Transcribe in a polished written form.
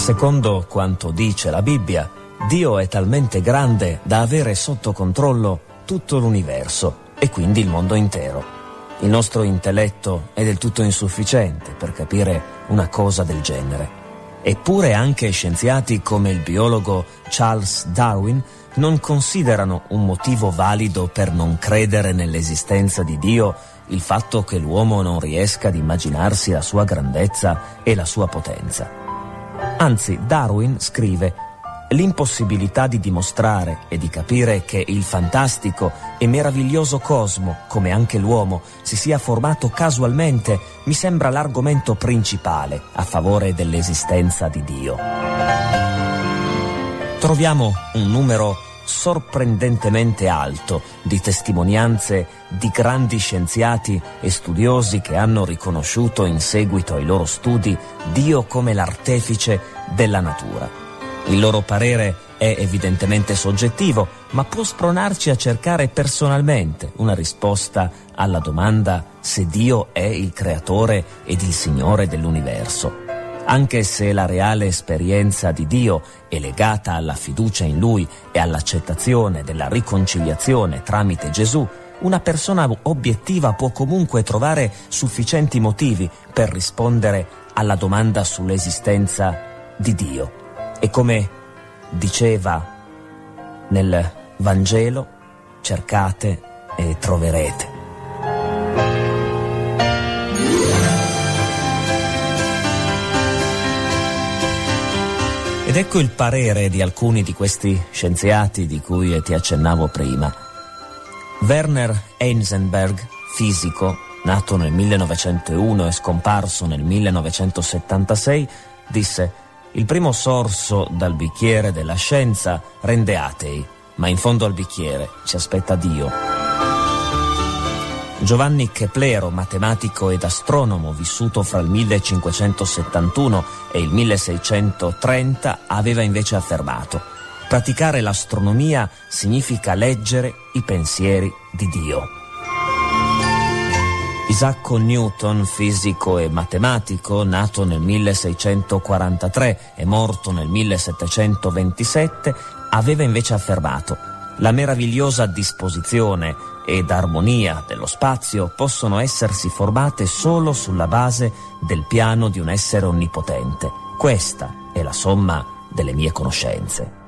Secondo quanto dice la Bibbia, Dio è talmente grande da avere sotto controllo tutto l'universo e quindi il mondo intero. Il nostro intelletto è del tutto insufficiente per capire una cosa del genere. Eppure anche scienziati come il biologo Charles Darwin non considerano un motivo valido per non credere nell'esistenza di Dio il fatto che l'uomo non riesca ad immaginarsi la sua grandezza e la sua potenza. Anzi, Darwin scrive: l'impossibilità di dimostrare e di capire che il fantastico e meraviglioso cosmo, come anche l'uomo, si sia formato casualmente, mi sembra l'argomento principale a favore dell'esistenza di Dio. Troviamo un numero sorprendentemente alto di testimonianze di grandi scienziati e studiosi che hanno riconosciuto in seguito ai loro studi Dio come l'artefice della natura. Il loro parere è evidentemente soggettivo, ma può spronarci a cercare personalmente una risposta alla domanda se Dio è il creatore ed il Signore dell'universo. Anche se la reale esperienza di Dio è legata alla fiducia in Lui e all'accettazione della riconciliazione tramite Gesù, una persona obiettiva può comunque trovare sufficienti motivi per rispondere alla domanda sull'esistenza di Dio. E come diceva nel Vangelo, cercate e troverete. Ed ecco il parere di alcuni di questi scienziati di cui ti accennavo prima. Werner Heisenberg, fisico, nato nel 1901 e scomparso nel 1976, disse: il primo sorso dal bicchiere della scienza rende atei, ma in fondo al bicchiere ci aspetta Dio. Giovanni Keplero, matematico ed astronomo vissuto fra il 1571 e il 1630, aveva invece affermato: praticare l'astronomia significa leggere i pensieri di Dio. Isaac Newton, fisico e matematico, nato nel 1643 e morto nel 1727, aveva invece affermato: la meravigliosa disposizione ed armonia dello spazio possono essersi formate solo sulla base del piano di un essere onnipotente. Questa è la somma delle mie conoscenze.